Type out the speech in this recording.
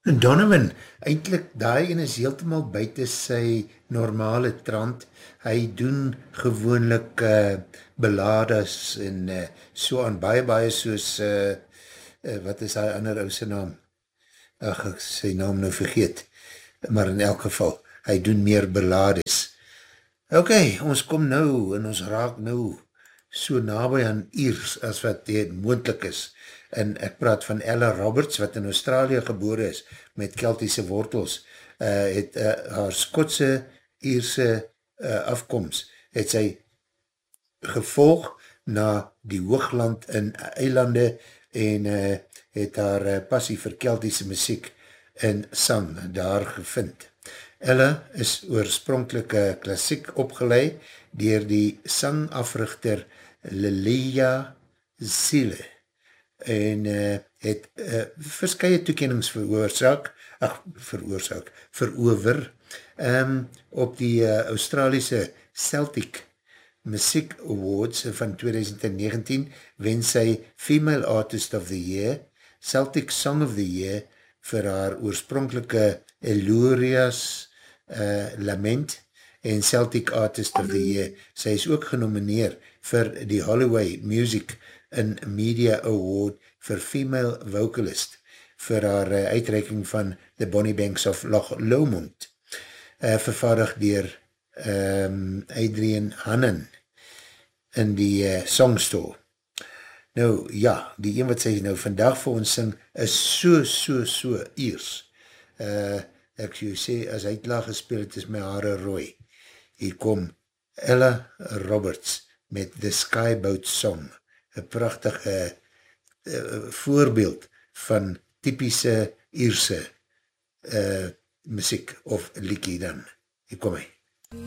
Donovan, eintlik, daai een is heeltemal buiten sy normale trant. Hy doen gewoonlik beladas en so aan baie soos, wat is hy ander ouse naam? Ach, ek sy naam nou vergeet. Maar in elk geval, hy doen meer belades. Ok, ons kom nou en ons raak nou so nabij aan Iers as wat dit moendlik is. En ek praat van Ella Roberts, wat in Australië gebore is, met Keltiese wortels, het haar Skotse, Ierse afkomst, het sy gevolg na die hoogland in eilande en het haar passie vir Keltiese muziek en sang daar gevind. Ella is oorspronkelijk klassiek opgeleid dier die sangafrichter Lilia Ziele en het verskye toekennings verover op die Australiese Celtic Music Awards van 2019 wen sy Female Artist of the Year, Celtic Song of the Year vir haar oorspronkelike Elurias Lament en Celtic Artist of the Year. Sy is ook genomineer vir die Holloway Music and Media Award vir Female Vocalist vir haar uitreiking van The Bonnie Banks of Loch Lomond, vervaardig dier Adrian Hannon in die Songstore. Nou ja, die een wat sy nou vandag vir ons sing is so Iers. Ek sê sê, as hy het laag gespeel het, is my hare rooi. Hier kom Ella Roberts met The Skyboat Song, een prachtige voorbeeld van typische Ierse muziek of liekie dan. Hier kom hy.